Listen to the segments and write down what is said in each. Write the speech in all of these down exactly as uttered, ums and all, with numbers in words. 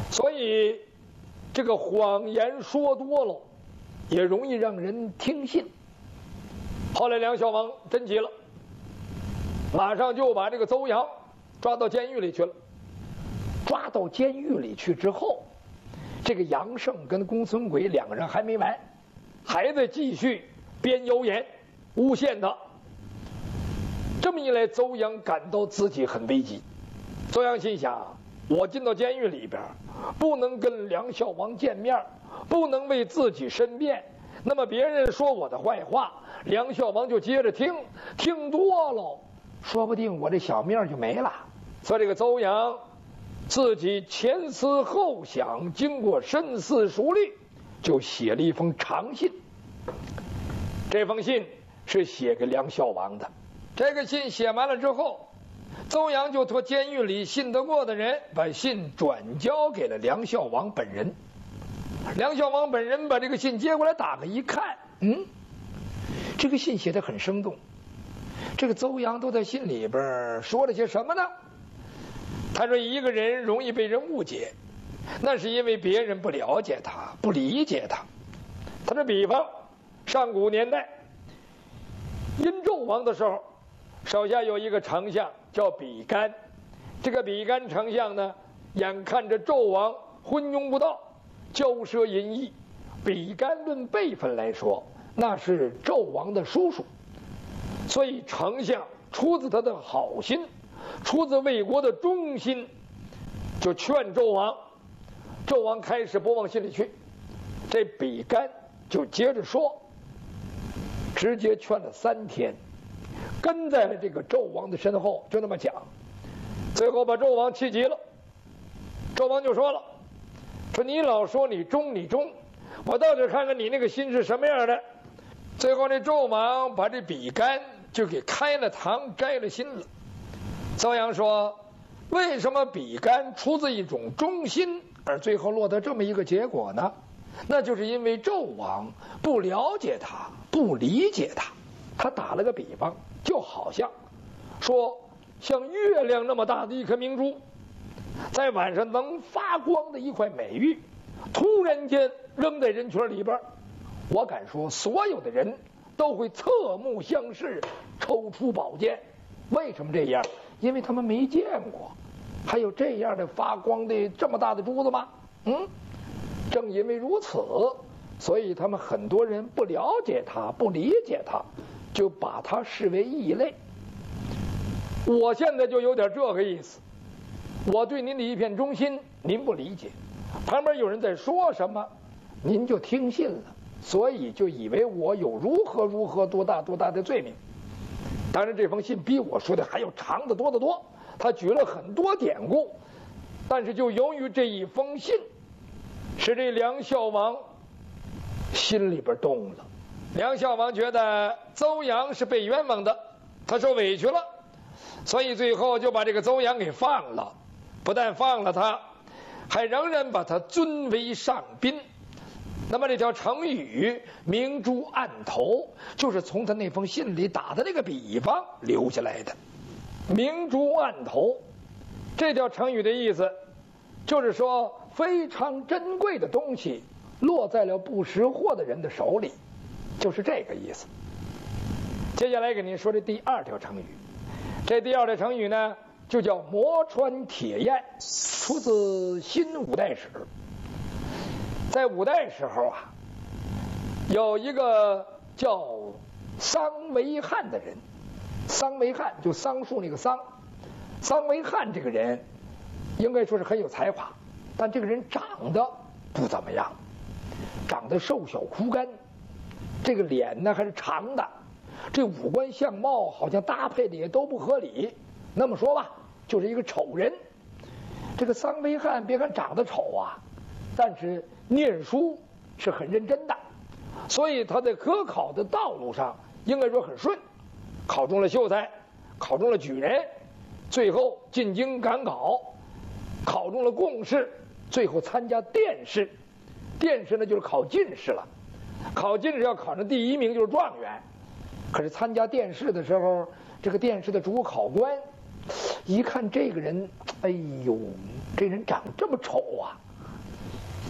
所以这个谎言说多了，也容易让人听信。后来梁孝王真急了，马上就把这个邹阳抓到监狱里去了。抓到监狱里去之后，这个杨胜跟公孙轨两个人还没完，还在继续编谣言诬陷他。这么一来，邹阳感到自己很危急。邹阳心想，我进到监狱里边，不能跟梁孝王见面，不能为自己申辩，那么别人说我的坏话，梁孝王就接着听，听多了，说不定我这小命就没了。所以这个邹阳自己前思后想，经过深思熟虑，就写了一封长信。这封信是写给梁孝王的。这个信写完了之后，邹阳就托监狱里信得过的人把信转交给了梁孝王本人。梁孝王本人把这个信接过来打开一看，嗯，这个信写得很生动。这个邹阳都在信里边说了些什么呢？他说一个人容易被人误解，那是因为别人不了解他，不理解他。他说比方上古年代殷纣王的时候，手下有一个丞相叫比干。这个比干丞相呢，眼看着纣王昏庸无道，骄奢淫逸，比干论辈分来说，那是纣王的叔叔，所以丞相出自他的好心，出自为国的忠心，就劝纣王。纣王开始不往心里去，这比干就接着说，直接劝了三天，跟在了这个纣王的身后，就那么讲。最后把纣王气急了，纣王就说了，说你老说你忠你忠，我倒是看看你那个心是什么样的。最后这纣王把这比干就给开了膛，摘了心了。邹阳说，为什么比干出自一种忠心，而最后落得这么一个结果呢？那就是因为纣王不了解他，不理解他。他打了个比方，就好像说像月亮那么大的一颗明珠，在晚上能发光的一块美玉，突然间扔在人群里边，我敢说所有的人都会侧目相视，抽出宝剑。为什么这样？因为他们没见过，还有这样的发光的这么大的珠子吗？嗯，正因为如此，所以他们很多人不了解他，不理解他，就把他视为异类。我现在就有点这个意思，我对您的一片忠心，您不理解，旁边有人在说什么，您就听信了，所以就以为我有如何如何多大多大的罪名。当然这封信比我说的还要长得多得多，他举了很多典故，但是就由于这一封信，使这梁孝王心里边动了。梁孝王觉得邹阳是被冤枉的，他受委屈了，所以最后就把这个邹阳给放了。不但放了他，还仍然把他尊为上宾。那么这条成语明珠暗投，就是从他那封信里打的那个比方留下来的。明珠暗投这条成语的意思，就是说非常珍贵的东西落在了不识货的人的手里，就是这个意思。接下来给您说这第二条成语，这第二条成语呢就叫磨穿铁砚，出自新五代史。在五代时候啊，有一个叫桑维汉的人，桑维汉就桑树那个桑，桑维汉这个人应该说是很有才华，但这个人长得不怎么样，长得瘦小枯干，这个脸呢还是长的，这五官相貌好像搭配的也都不合理。那么说吧，就是一个丑人。这个桑维汉别看长得丑啊，但是念书是很认真的，所以他在科考的道路上应该说很顺，考中了秀才，考中了举人，最后进京赶考，考中了贡士，最后参加殿试。殿试呢就是考进士了，考进士要考上第一名就是状元。可是参加殿试的时候，这个殿试的主考官一看这个人，哎呦，这人长这么丑啊，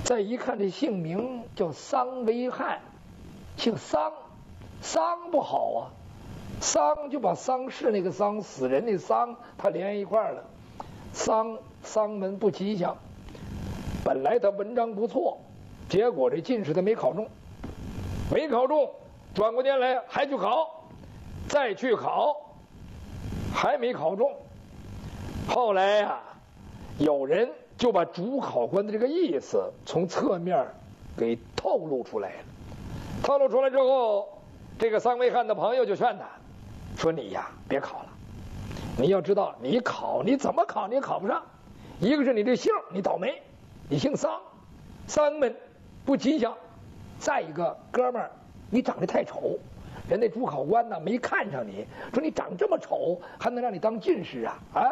再一看这姓名叫桑维汉，姓桑，桑不好啊，桑就把丧事那个丧，死人那丧，他连一块儿了，丧丧门不吉祥。本来他文章不错，结果这进士他没考中，没考中，转过年来还去考，再去考，还没考中。后来呀、啊，有人就把主考官的这个意思从侧面给透露出来了。透露出来之后，这个桑维汉的朋友就劝他说：“你呀，别考了。你要知道，你考你怎么考你也考不上。一个是你这姓你倒霉，你姓桑，桑门不吉祥；再一个，哥们儿，你长得太丑，人家主考官呢没看上你，说你长这么丑，还能让你当进士啊？啊！”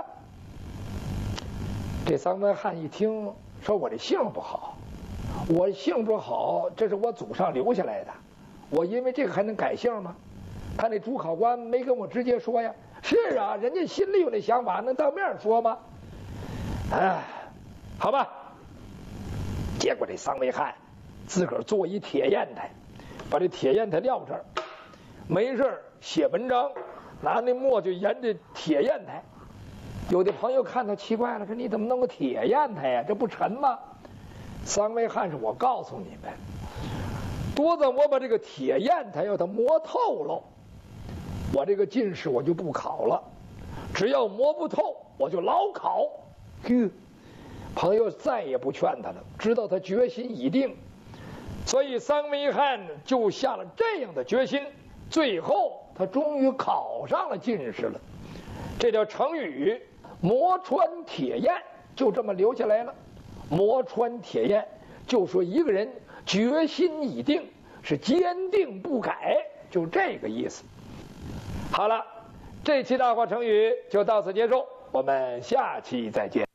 这桑维汉一听，说我这姓不好，我姓不好，这是我祖上留下来的，我因为这个还能改姓吗？他那主考官没跟我直接说呀。是啊，人家心里有那想法，能当面说吗？哎，好吧。结果这桑维汉自个儿做一铁砚台，把这铁砚台撂这儿，没事写文章，拿那墨就沿着铁砚台。有的朋友看到奇怪了，说你怎么弄个铁砚台呀？这不沉吗？桑维汉是我告诉你们，多咱我把这个铁砚台要它磨透了，我这个进士我就不考了；只要磨不透，我就老考。呵，朋友再也不劝他了，知道他决心已定，所以桑维汉就下了这样的决心。最后他终于考上了进士了。这叫成语磨穿铁砚，就这么留下来了。磨穿铁砚，就说一个人决心已定，是坚定不改，就这个意思。好了，这期大话成语就到此结束，我们下期再见。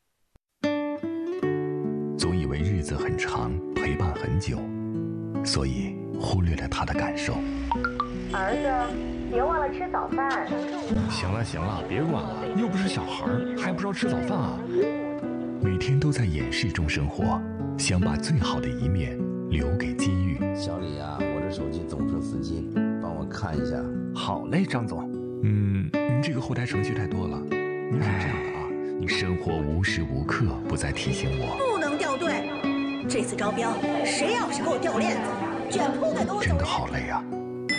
总以为日子很长，陪伴很久，所以忽略了他的感受。 儿子，别忘了吃早饭。 行了行了，别管了，又不是小孩，还不知道吃早饭啊？ 每天都在掩饰中生活，想把最好的一面留给机遇。 小李啊，我这手机总出司机，帮我看一下。 好嘞，张总。 嗯，你这个后台程序太多了。你是这样的啊，你生活无时无刻不在提醒我， 不能掉队。这次招标，谁要是给我掉链子，卷铺盖给我走人。 真的好累啊。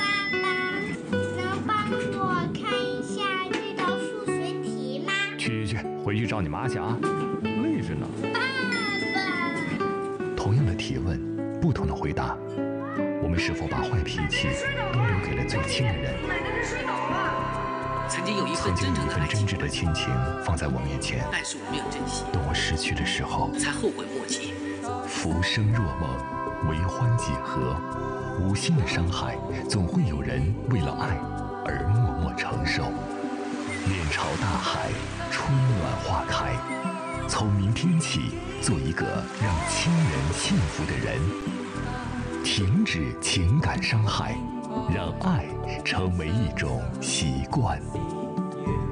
去去去，回去找你妈去啊，累着呢。 爸爸。 同样的提问，不同的回答，我们是否把坏脾气都留给了最亲的人？ 奶奶这水倒了。 曾经有一份曾经有一份真挚的亲情放在我面前， 但是我没有珍惜。 等我失去的时候， 才后悔莫及。 浮生若梦，为欢几何？无心的伤害，总会有人为了爱而默默承受。面朝大海，春暖花开。从明天起，做一个让亲人幸福的人。停止情感伤害，让爱成为一种习惯。